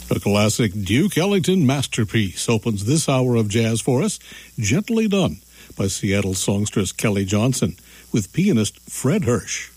A classic Duke Ellington masterpiece opens this hour of jazz for us, Gently Done, by Seattle songstress Kelly Johnson, with pianist Fred Hirsch.